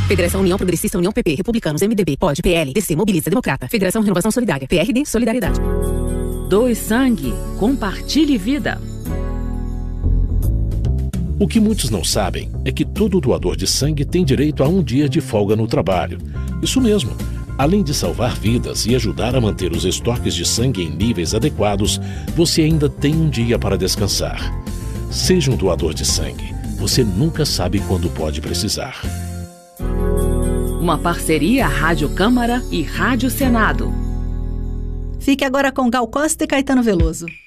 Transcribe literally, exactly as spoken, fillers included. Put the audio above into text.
Federação União Progressista, União P P, Republicanos, M D B, P O D, P L, D C, Mobiliza, Democrata. Federação Renovação Solidária, P R D, Solidariedade. Doe sangue. Compartilhe vida. O que muitos não sabem é que todo doador de sangue tem direito a um dia de folga no trabalho. Isso mesmo. Além de salvar vidas e ajudar a manter os estoques de sangue em níveis adequados, você ainda tem um dia para descansar. Seja um doador de sangue. Você nunca sabe quando pode precisar. Uma parceria Rádio Câmara e Rádio Senado. Fique agora com Gal Costa e Caetano Veloso.